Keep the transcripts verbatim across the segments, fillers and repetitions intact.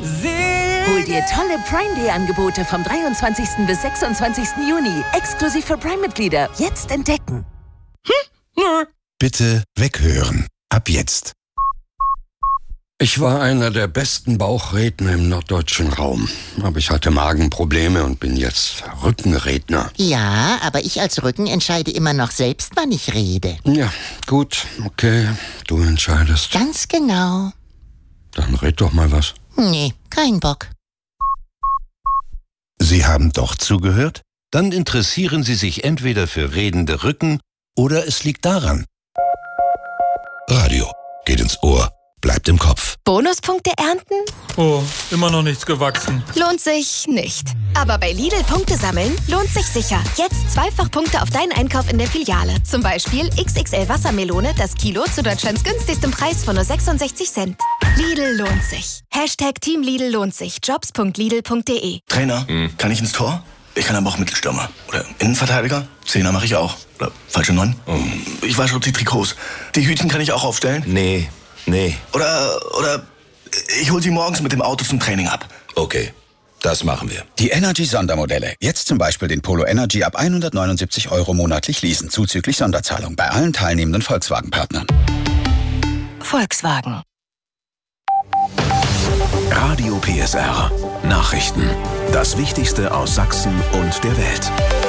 Hol dir tolle Prime Day Angebote vom dreiundzwanzigsten bis sechsundzwanzigsten Juni. Exklusiv für Prime-Mitglieder. Jetzt entdecken. Hm? Nö. Bitte weghören. Ab jetzt. Ich war einer der besten Bauchredner im norddeutschen Raum. Aber ich hatte Magenprobleme und bin jetzt Rückenredner. Ja, aber ich als Rücken entscheide immer noch selbst, wann ich rede. Ja, gut, okay. Du entscheidest. Ganz genau. Dann red doch mal was. Nee, kein Bock. Sie haben doch zugehört? Dann interessieren Sie sich entweder für redende Rücken oder es liegt daran. Radio geht ins Ohr, bleibt im Kopf. Bonuspunkte ernten? Oh, immer noch nichts gewachsen. Lohnt sich nicht. Aber bei Lidl Punkte sammeln lohnt sich sicher. Jetzt zweifach Punkte auf deinen Einkauf in der Filiale. Zum Beispiel X X L Wassermelone, das Kilo zu Deutschlands günstigstem Preis von nur sechsundsechzig Cent. Lidl lohnt sich. Hashtag Team Lidl lohnt sich. Jobs punkt lidl punkt de. Trainer, hm. kann ich ins Tor? Ich kann aber auch Mittelstürmer. Oder Innenverteidiger? Zehner mache ich auch. Oder falsche Neun? Oh. Ich wasche die Trikots. Die Hütchen kann ich auch aufstellen? Nee, nee. Oder, oder ich hol sie morgens mit dem Auto zum Training ab. Okay, das machen wir. Die Energy-Sondermodelle. Jetzt zum Beispiel den Polo Energy ab hundertneunundsiebzig Euro monatlich leasen, zuzüglich Sonderzahlung bei allen teilnehmenden Volkswagen-Partnern. Volkswagen. Radio P S R. Nachrichten. Das Wichtigste aus Sachsen und der Welt.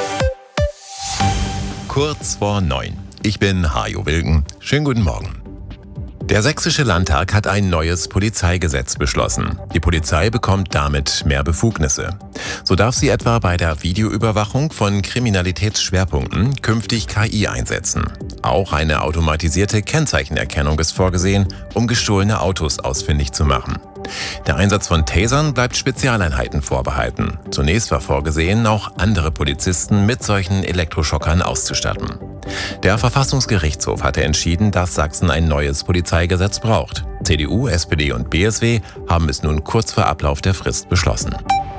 Kurz vor neun. Ich bin Hajo Wilken. Schönen guten Morgen. Der Sächsische Landtag hat ein neues Polizeigesetz beschlossen. Die Polizei bekommt damit mehr Befugnisse. So darf sie etwa bei der Videoüberwachung von Kriminalitätsschwerpunkten künftig K I einsetzen. Auch eine automatisierte Kennzeichenerkennung ist vorgesehen, um gestohlene Autos ausfindig zu machen. Der Einsatz von Tasern bleibt Spezialeinheiten vorbehalten. Zunächst war vorgesehen, auch andere Polizisten mit solchen Elektroschockern auszustatten. Der Verfassungsgerichtshof hatte entschieden, dass Sachsen ein neues Polizeigesetz braucht. C D U, S P D und B S W haben es nun kurz vor Ablauf der Frist beschlossen.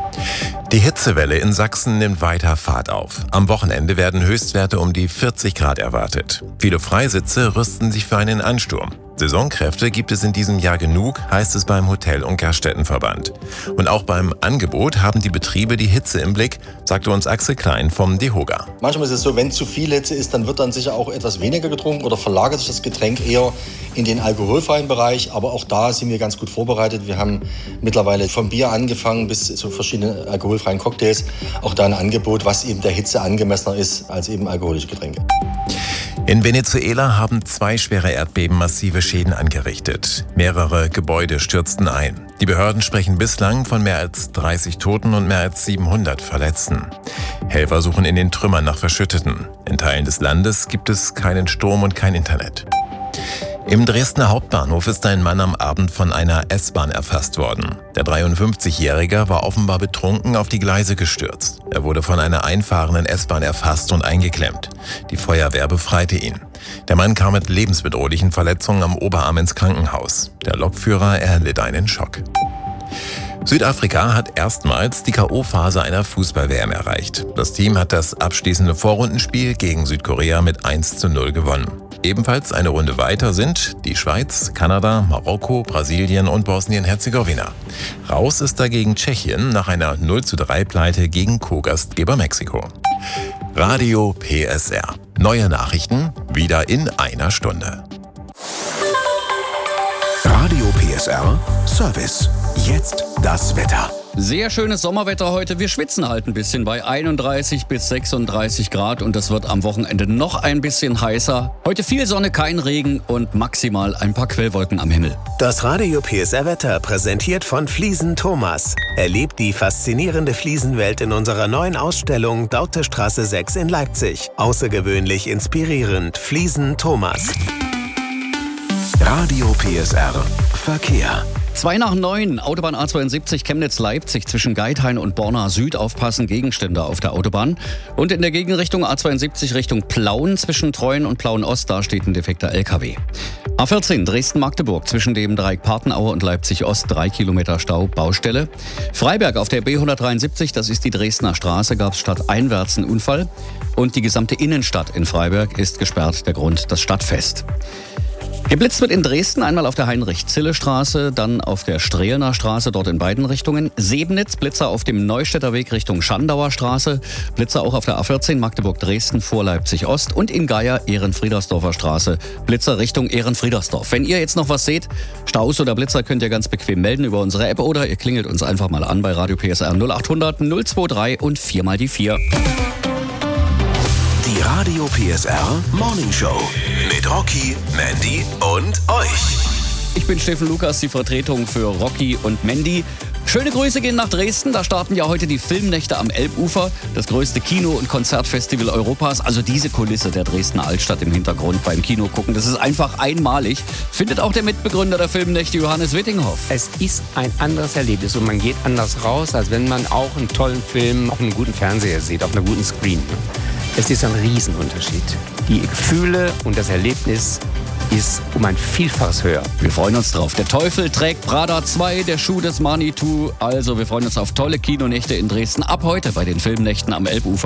Die Hitzewelle in Sachsen nimmt weiter Fahrt auf. Am Wochenende werden Höchstwerte um die vierzig Grad erwartet. Viele Freisitze rüsten sich für einen Ansturm. Saisonkräfte gibt es in diesem Jahr genug, heißt es beim Hotel- und Gaststättenverband. Und auch beim Angebot haben die Betriebe die Hitze im Blick, sagte uns Axel Klein vom DEHOGA. Manchmal ist es so, wenn zu viel Hitze ist, dann wird dann sicher auch etwas weniger getrunken oder verlagert sich das Getränk eher in den alkoholfreien Bereich. Aber auch da sind wir ganz gut vorbereitet. Wir haben mittlerweile vom Bier angefangen bis zu verschiedenen alkoholfreien Cocktails auch da ein Angebot, was eben der Hitze angemessener ist als eben alkoholische Getränke. In Venezuela haben zwei schwere Erdbeben massive Schäden angerichtet. Mehrere Gebäude stürzten ein. Die Behörden sprechen bislang von mehr als dreißig Toten und mehr als siebenhundert Verletzten. Helfer suchen in den Trümmern nach Verschütteten. In Teilen des Landes gibt es keinen Strom und kein Internet. Im Dresdner Hauptbahnhof ist ein Mann am Abend von einer S-Bahn erfasst worden. Der dreiundfünfzigjährige war offenbar betrunken auf die Gleise gestürzt. Er wurde von einer einfahrenden S-Bahn erfasst und eingeklemmt. Die Feuerwehr befreite ihn. Der Mann kam mit lebensbedrohlichen Verletzungen am Oberarm ins Krankenhaus. Der Lokführer erlitt einen Schock. Südafrika hat erstmals die K O-Phase einer Fußball-W M erreicht. Das Team hat das abschließende Vorrundenspiel gegen Südkorea mit eins zu null gewonnen. Ebenfalls eine Runde weiter sind die Schweiz, Kanada, Marokko, Brasilien und Bosnien-Herzegowina. Raus ist dagegen Tschechien nach einer null zu drei Pleite gegen Co-Gastgeber Mexiko. Radio P S R. Neue Nachrichten wieder in einer Stunde. Radio P S R Service. Jetzt das Wetter. Sehr schönes Sommerwetter heute. Wir schwitzen halt ein bisschen bei einunddreißig bis sechsunddreißig Grad und es wird am Wochenende noch ein bisschen heißer. Heute viel Sonne, kein Regen und maximal ein paar Quellwolken am Himmel. Das Radio P S R-Wetter präsentiert von Fliesen Thomas. Erlebt die faszinierende Fliesenwelt in unserer neuen Ausstellung Dautestraße sechs in Leipzig. Außergewöhnlich inspirierend. Fliesen Thomas. Radio P S R Verkehr. Zwei nach neun, Autobahn A zweiundsiebzig Chemnitz-Leipzig zwischen Geithain und Borna Süd aufpassen, Gegenstände auf der Autobahn. Und in der Gegenrichtung A zweiundsiebzig Richtung Plauen zwischen Treuen und Plauen-Ost, da steht ein defekter L K W. A vierzehn Dresden-Magdeburg zwischen dem Dreieck Partenaue und Leipzig-Ost, drei Kilometer Stau, Baustelle. Freiberg auf der B hundertdreiundsiebzig, das ist die Dresdner Straße, gab es stadteinwärts einen Unfall. Und die gesamte Innenstadt in Freiberg ist gesperrt, der Grund das Stadtfest. Geblitzt wird in Dresden einmal auf der Heinrich-Zille-Straße, dann auf der Strehlner Straße, dort in beiden Richtungen. Sebnitz, Blitzer auf dem Neustädter Weg Richtung Schandauer Straße. Blitzer auch auf der A vierzehn, Magdeburg-Dresden vor Leipzig-Ost. Und in Geier, Ehrenfriedersdorfer Straße, Blitzer Richtung Ehrenfriedersdorf. Wenn ihr jetzt noch was seht, Staus oder Blitzer, könnt ihr ganz bequem melden über unsere App oder ihr klingelt uns einfach mal an bei Radio P S R null acht hundert null zwei drei und vier mal die vier. Die Radio P S R Morning Show mit Rocky, Mandy und euch. Ich bin Steffen Lukas, die Vertretung für Rocky und Mandy. Schöne Grüße gehen nach Dresden. Da starten ja heute die Filmnächte am Elbufer, das größte Kino- und Konzertfestival Europas. Also diese Kulisse der Dresdner Altstadt im Hintergrund beim Kino gucken, das ist einfach einmalig. Findet auch der Mitbegründer der Filmnächte, Johannes Wittinghoff. Es ist ein anderes Erlebnis und man geht anders raus, als wenn man auch einen tollen Film auf einem guten Fernseher sieht, auf einer guten Screen. Es ist ein Riesenunterschied. Die Gefühle und das Erlebnis ist um ein Vielfaches höher. Wir freuen uns drauf. Der Teufel trägt Prada zwei, der Schuh des Manitou. Also wir freuen uns auf tolle Kinonächte in Dresden ab heute bei den Filmnächten am Elbufer.